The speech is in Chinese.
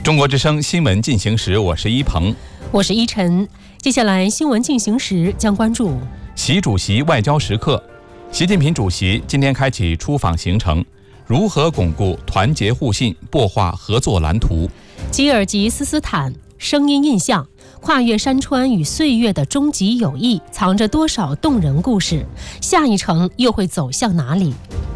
中国之声新闻进行时，我是一鹏， 我是依晨。接下来新闻进行时将关注习主席外交时刻。习近平主席今天开启出访行程，如何巩固团结互信，擘画合作蓝图？ 吉尔吉斯斯坦声音印象，跨越山川与岁月的终极友谊，藏着多少动人故事？下一程又会走向哪里？